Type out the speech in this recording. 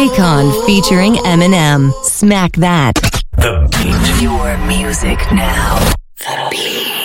Akon featuring Eminem. Smack That. The Beat. Your music now. The Beat.